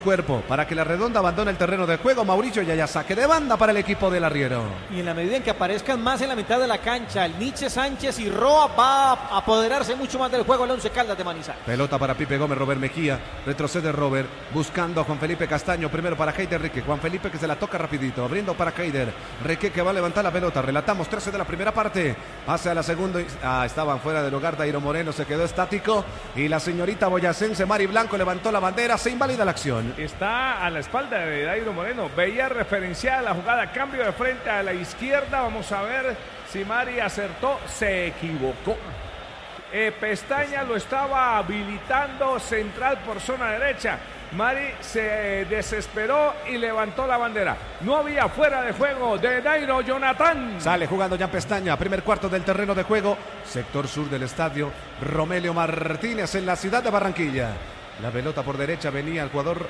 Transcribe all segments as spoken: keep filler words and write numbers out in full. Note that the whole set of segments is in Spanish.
cuerpo para que la redonda abandone el terreno de juego. Mauricio Yaya, saque de banda para el equipo del arriero. Y en la medida en que aparezcan más en la mitad de la cancha, el Nietzsche, Sánchez y Roa va a apoderarse mucho más del juego el Once Caldas de Manizales. Pelota para Pipe Gómez, Robert Mejía, retrocede Robert, buscando a Juan Felipe Castaño, primero para Heider Rique, Juan Felipe que se la toca rapidito, abriendo para Heider, Rique que va a levantar la pelota, relatamos trece de la primera parte, pase a la segunda, ah, estaban fuera del lugar, Dairo Moreno se quedó estático y la señorita boyacense Mari Blanco levantó la bandera, se invalida la acción. Está a la espalda de Dairo Moreno. Veía referenciada la jugada. Cambio de frente a la izquierda. Vamos a ver si Mari acertó. Se equivocó. Eh, Pestaña lo estaba habilitando central por zona derecha. Mari se desesperó y levantó la bandera. No había fuera de juego de Dairo Jonathan. Sale jugando Jan Pestaña, primer cuarto del terreno de juego, sector sur del estadio Romelio Martínez en la ciudad de Barranquilla. La pelota por derecha venía el jugador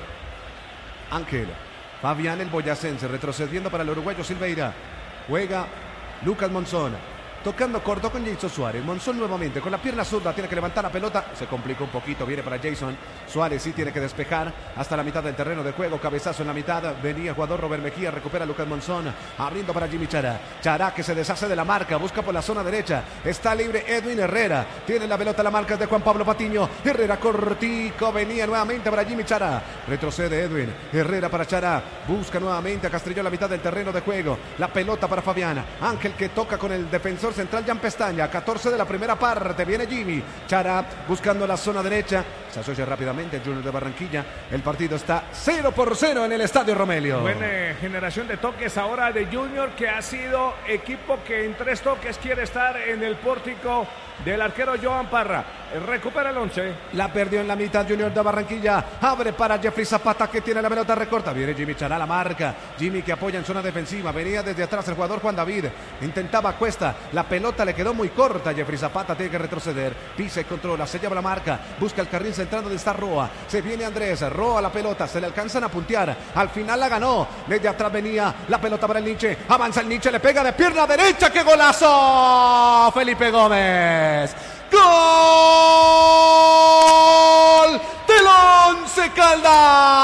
Ángel Fabián el boyacense, retrocediendo para el uruguayo Silveira. Juega Lucas Monzón, tocando corto con Jason Suárez. Monzón nuevamente con la pierna zurda, tiene que levantar la pelota, se complica un poquito, viene para Jason Suárez, sí tiene que despejar hasta la mitad del terreno de juego, cabezazo en la mitad, venía el jugador Robert Mejía, recupera Lucas Monzón, abriendo para Jimmy Chará, Chará que se deshace de la marca, busca por la zona derecha, está libre Edwin Herrera, tiene la pelota, la marca es de Juan Pablo Patiño, Herrera cortico, venía nuevamente para Jimmy Chará, retrocede Edwin, Herrera para Chará, busca nuevamente a Castrillón la mitad del terreno de juego, la pelota para Fabián, Ángel que toca con el defensor central Jan Pestaña, catorce de la primera parte, viene Jimmy Chará buscando la zona derecha, se asocia rápidamente el Junior de Barranquilla, el partido está cero por cero en el Estadio Romelio. Buena eh, generación de toques ahora de Junior, que ha sido equipo que en tres toques quiere estar en el pórtico del arquero Joan Parra. Recupera el once. La perdió en la mitad Junior de Barranquilla. Abre para Jeffrey Zapata que tiene la pelota recorta. Viene Jimmy Chará, la marca. Jimmy que apoya en zona defensiva. Venía desde atrás el jugador Juan David. Intentaba Cuesta. La pelota le quedó muy corta. Jeffrey Zapata tiene que retroceder. Pisa y controla. Se lleva la marca. Busca el carril central donde está Roa. Se viene Andrés. Roa la pelota. Se le alcanzan a puntear. Al final la ganó. Desde atrás venía la pelota para el Nietzsche. Avanza el Nietzsche. Le pega de pierna derecha. ¡Qué golazo! Felipe Gómez. ¡Gol del Once Caldas!